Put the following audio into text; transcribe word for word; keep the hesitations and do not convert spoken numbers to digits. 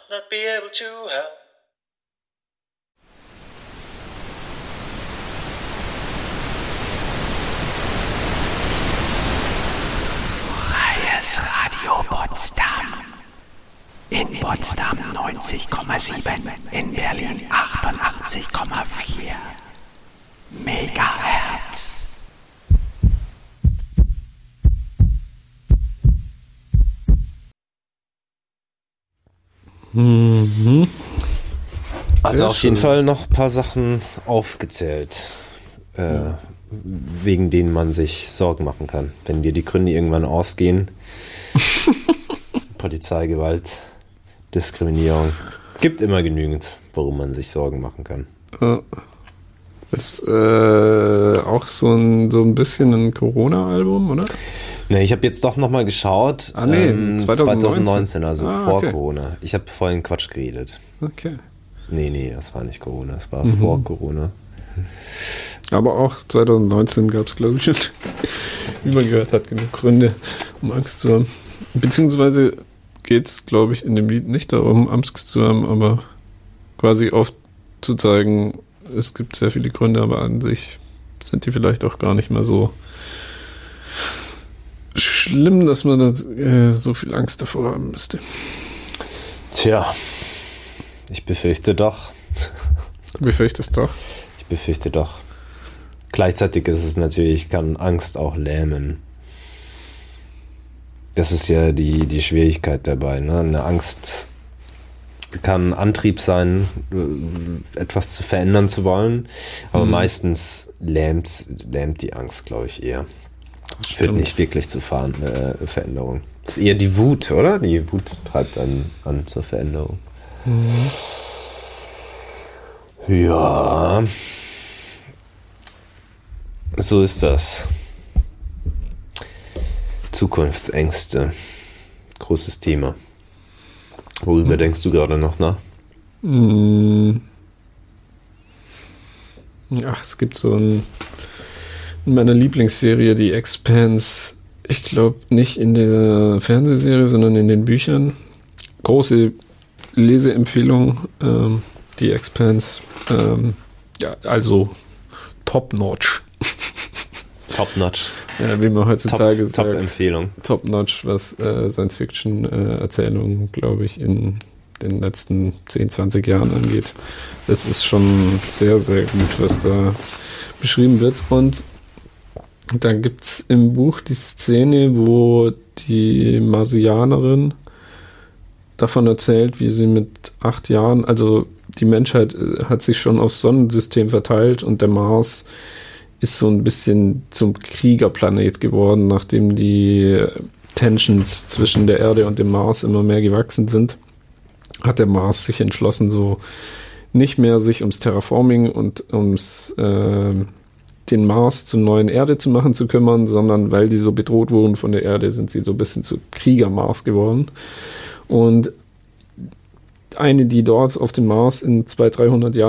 not be able to help. Freies Radio Potsdam. In Potsdam neunzig Komma sieben, in Berlin achtundachtzig Komma vier Megahertz. Mhm. Also Sehr auf schön. jeden Fall noch ein paar Sachen aufgezählt, äh, ja. wegen denen man sich Sorgen machen kann. Wenn dir die Gründe irgendwann ausgehen, Polizeigewalt, Diskriminierung, gibt immer genügend, worum man sich Sorgen machen kann. Ja. Ist äh, auch so ein, so ein bisschen ein Corona-Album, oder? Ne, ich habe jetzt doch nochmal geschaut. Ah, nee, ähm, zwanzig neunzehn. zwanzig neunzehn, also ah, vor okay. Corona. Ich habe vorhin Quatsch geredet. Okay. Nee, nee, das war nicht Corona, das war Mhm. vor Corona. Aber auch zwanzig neunzehn gab es, glaube ich, schon, wie man gehört hat, genug Gründe, um Angst zu haben. Beziehungsweise geht es, glaube ich, in dem Lied nicht darum, Angst zu haben, aber quasi aufzuzeigen, es gibt sehr viele Gründe, aber an sich sind die vielleicht auch gar nicht mehr so schlimm, dass man das, äh, so viel Angst davor haben müsste. Tja, ich befürchte doch. Du befürchtest doch. Ich befürchte doch. Gleichzeitig ist es natürlich, kann Angst auch lähmen. Das ist ja die, die Schwierigkeit dabei. Ne? Eine Angst kann Antrieb sein, etwas zu verändern zu wollen, aber mhm. meistens lähmt, lähmt die Angst, glaube ich, eher. Führt nicht wirklich zu Ver- äh, Veränderung. Das ist eher die Wut, oder? Die Wut treibt an, an zur Veränderung. Mhm. Ja, so ist das. Zukunftsängste. Großes Thema. Worüber mhm. denkst du gerade noch nach? Mhm. Ja, es gibt so ein in meiner Lieblingsserie, die Expanse, ich glaube nicht in der Fernsehserie, sondern in den Büchern. Große Leseempfehlung, ähm, die Expanse. Ähm, ja, also top-notch. Top-notch. Ja, wie man heutzutage Top, sagt. Top-Empfehlung. Top-notch, was äh, Science-Fiction-Erzählungen, glaube ich, in den letzten zehn, zwanzig Jahren angeht. Es ist schon sehr, sehr gut, was da beschrieben wird. Und da gibt es im Buch die Szene, wo die Marsianerin davon erzählt, wie sie mit acht Jahren, also die Menschheit hat sich schon aufs Sonnensystem verteilt und der Mars ist so ein bisschen zum Kriegerplanet geworden, nachdem die Tensions zwischen der Erde und dem Mars immer mehr gewachsen sind, hat der Mars sich entschlossen, so nicht mehr sich ums Terraforming und ums äh, den Mars zur neuen Erde zu machen zu kümmern, sondern weil die so bedroht wurden von der Erde, sind sie so ein bisschen zu Krieger-Mars geworden. Und eine, die dort auf dem Mars in zweihundert, dreihundert Jahren